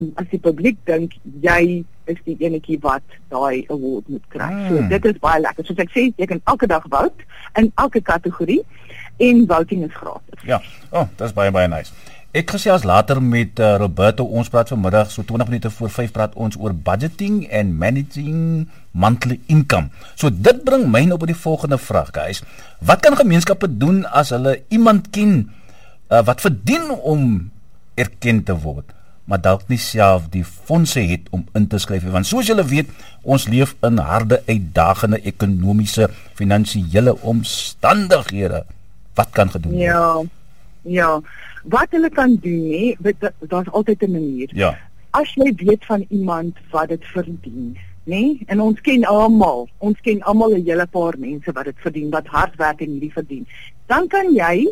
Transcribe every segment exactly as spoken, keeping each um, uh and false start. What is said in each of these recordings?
as die publiek dink jy is die enetjie wat daai award moet kry. Hmm. So dit is baie lekker. Soos ek sê, jy kan elke dag vote in elke kategorie en voting is gratis. Ja, oh, dit is baie baie nice. Ek gesels later met uh, Roberto, ons praat vanmiddag so twintig minute voor vyf praat ons oor budgeting and managing monthly income. So dit bring my nou op die volgende vraag, guys. Wat kan gemeenskappe doen as hulle iemand ken uh, wat verdien om erken te word, maar dalk nie self die fondse het om in te skryf, want soos julle weet, ons leef in harde, uitdagende ekonomiese, finansiële omstandighede. Wat kan gedoen word? Ja, ja. Wat hulle kan doen, nee, daar's altyd 'n manier. Ja. As jy weet van iemand wat dit verdien, nee, en ons ken almal, ons ken almal 'n hele paar mense wat dit verdien, wat hard werk en hierdie verdien, dan kan jy,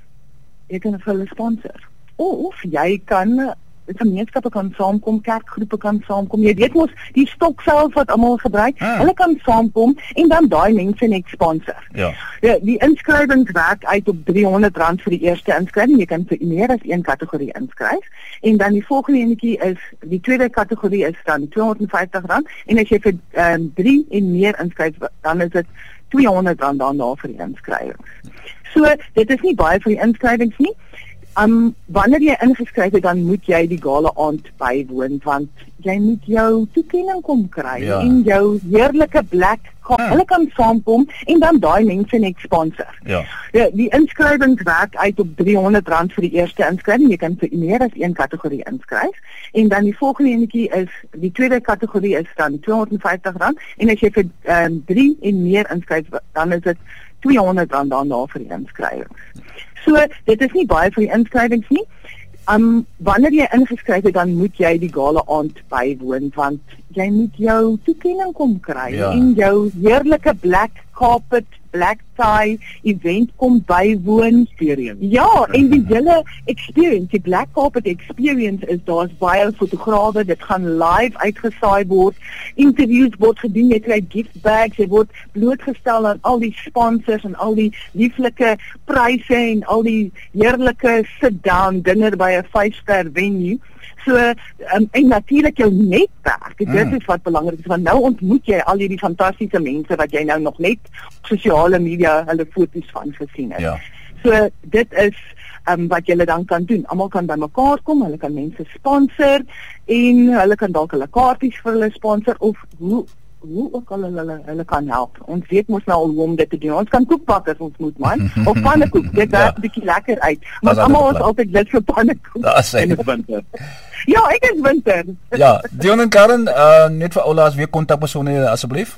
jy kan vir hulle sponsor. Of jy kan gemeenskappe kan saamkom, kerkgroepe kan saamkom. Jy weet mos die stokvels wat almal gebruik, ah. hulle kan saamkom en dan daai mense net sponsor. Ja. Die, die inskrywings werk uit op driehonderd rand vir die eerste inskrywing. Jy kan vir meer as een kategorie inskryf en dan die volgende enetjie is die tweede kategorie is dan tweehonderd en vyftig rand en as jy vir um, drie en meer inskryf, dan is dit tweehonderd rand daarna vir die inskrywings. So dit is nie baie vir die inskrywings nie. Um, wanneer jy ingeskryf het, dan moet jy die gala aand bywoon, want jy moet jou toekenning kom kry ja. en jou heerlike black card, hmm. hulle kan saamkom en dan daai mense net sponsor. Ja. Die, die inskrywings werk uit op driehonderd rand vir die eerste inskrywing, jy kan vir meer as een kategorie inskryf en dan die volgende enetjie is, die tweede kategorie is dan tweehonderd en vyftig rand en as jy vir um, drie en meer inskryf, dan is dit tweehonderd rand daarna vir die inskrywings. So, dit is nie baie vir die inskrywings nie. Um, wanneer jy ingeskryf het, dan moet jy die gala aand bywoon, want jy moet jou toekenning kom kry ja. en jou heerlike black carpet, black tie event kom bywoon. Experience. Ja, en die hele experience, die black carpet experience is, daar's baie fotograwe, dit gaan live uitgesaai word, interviews word gedoen, jy kry gift bags, jy word blootgestel aan al die sponsors en al die lieflike pryse en al die heerlike sit-down dinner by 'n vyf-ster venue. So, um, en natuurlik jou netwerk, dit mm. is wat belangrik is, want nou ontmoet jy al hierdie fantastiese mense wat jy nou nog net op sosiale media hulle foto's van gesien het. Ja. So, dit is um, wat jy dan kan doen. Almal kan by mekaar kom, hulle kan mense sponsor en hulle kan dalk hulle kaartjies vir hulle sponsor of hoe hoe ook al hulle, hulle, hulle kan help. Ons weet mos nou al hoe om dit te doen. Ons kan koek bak as ons moet, man. Of pannekoek, dit werk 'n bietjie lekker uit. Maar almal is altyd lid vir pannekoek. Daar sê dit winter. Ja, ek is winter. Ja, Dion en Karen, uh, net vir oulaas weer kontakpersone asseblief.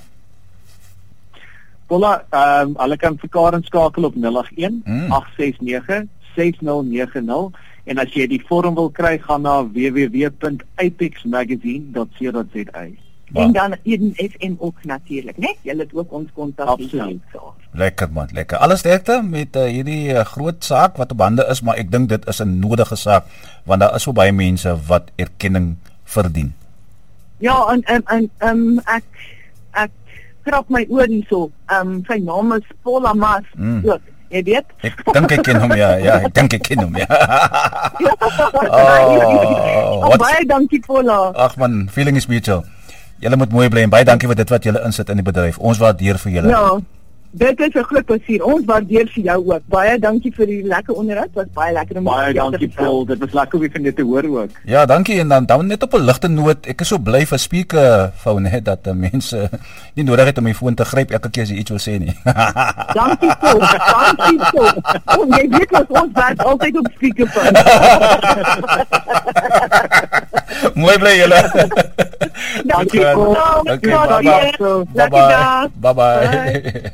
Paula, ehm um, hulle kan vir Karen skakel op nul agt een, mm. agt ses nege, ses nul nege nul en as jy die vorm wil kry, gaan na w w w punt apex magazine punt co punt za. Wow. En dan Eden F M ook natuurlik, né? Jy het ook ons kontak. Absoluut. Lekker man, lekker. Alles sterkte met uh, hierdie uh, groot saak wat op hande is, maar ek dink dit is 'n nodige saak want daar is so baie mense wat erkenning verdien. Ja, en en en um, ek ek krap my oor hierso. Ehm um, sy naam is Paula Mas. Mm. Look, jy weet. Ek dink ek ken hom ja, ja, ek dink ek ken hom ja. oh, oh, baie dankie Paula. Ag man, feeling is mutual. Julle moet mooi bly en baie dankie vir dit wat julle insit in die bedryf. Ons waardeer vir julle. Ja, dit is 'n groot plesier. Ons waardeer vir jou ook. Baie dankie vir die lekker onderhoud. Dit was baie lekker om baie dankie Paul. Dit was lekker om van jou te hoor ook. Ja, dankie en dan dan net op 'n ligte noot. Ek is so bly vir speaker phone net dat die mense nie nodig het om die foon te gryp elke keer as jy iets wil sê nie. Dankie Paul. Dankie Paul. Oh, jy weet ons ons werk altyd op speaker phone. Mooi bly julle. Dankie Paul. Dankie. Bye bye. Bye bye.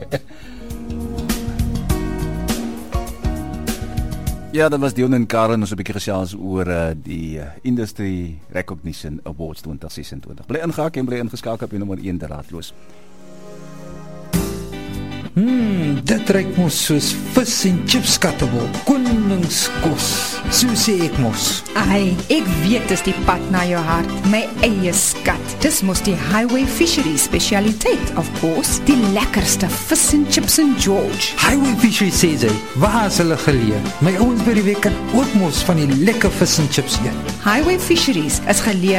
Ja, dat was Dion en Karen, ons 'n bietjie gesels oor uh, die uh, Industry Recognition Awards twintig ses en twintig. Bly ingehaak en bly ingeskakel op die nommer een te raadloos. Hmm, dit ruik mos soos vis en chips skattebol. Koningskos, so sê ek mos. Ai, ek weet dis die pad na jou hart, my eie skat. Dis mos die Highway Fisheries specialiteit, of course. Die lekkerste vis en chips in George. Highway Fisheries sê sy, waar is hulle geleë? My ouens by die wekker ook mos van die lekker vis en chips eet. Highway Fisheries is geleë